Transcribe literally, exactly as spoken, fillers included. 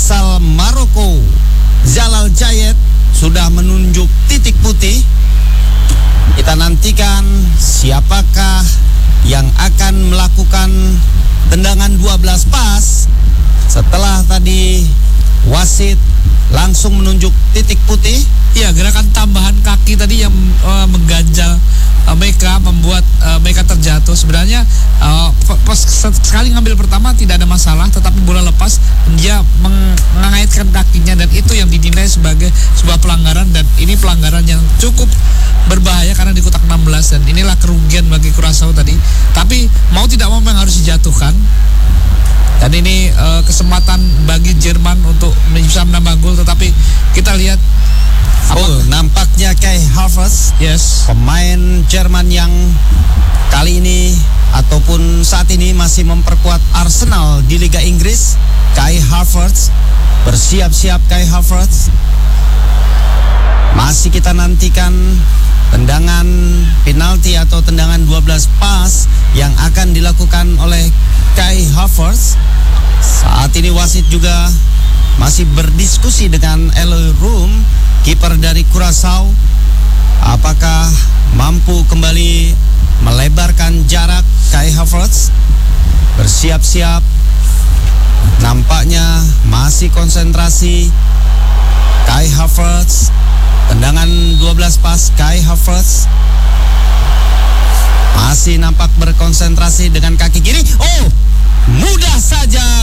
asal Maroko, Zalal Jayet, sudah menunjuk titik putih. Kita nantikan siapakah yang akan melakukan tendangan dua belas pas setelah tadi wasit langsung menunjuk titik putih. Ya, gerakan tambahan kaki tadi yang uh, mengganjal uh, mereka, membuat uh, mereka terjatuh. Sebenarnya uh, pas sekali ngambil pertama tidak ada masalah, tetapi bola lepas dia meng mengaitkan kakinya, dan itu yang dinilai sebagai sebuah pelanggaran, dan ini pelanggaran yang cukup berbahaya karena di kotak enam belas, dan inilah kerugian bagi Curaçao tadi. Tapi mau tidak mau memang harus dijatuhkan. Dan ini uh, kesempatan bagi Jerman untuk bisa menambah gol, tetapi kita lihat oh, nampaknya Kai Havertz, yes, pemain Jerman yang kali ini ataupun saat ini masih memperkuat Arsenal di Liga Inggris. Kai Havertz, bersiap-siap Kai Havertz. Masih kita nantikan tendangan penalti atau tendangan dua belas pas yang akan dilakukan oleh Kai Havertz. Saat ini wasit juga masih berdiskusi dengan Eloy Room, kiper dari Curaçao. Apakah mampu kembali melebarkan jarak? Kai Havertz bersiap-siap, nampaknya masih konsentrasi. Kai Havertz, tendangan dua belas pas. Kai Havertz masih nampak berkonsentrasi dengan kaki kiri. Oh, mudah saja